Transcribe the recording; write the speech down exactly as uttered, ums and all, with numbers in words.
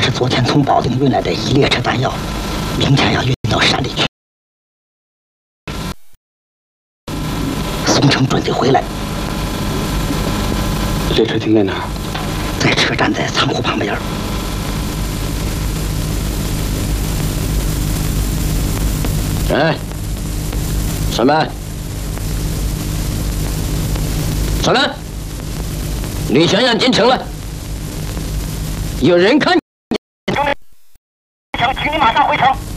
是昨天从保定运来的一列车弹药，明天要运到山里去。宋城准得回来。 列车停在哪儿？ 在车站，在仓库旁边。 哎，上班。上班。李全燕进城了。有人看。请你马上回城。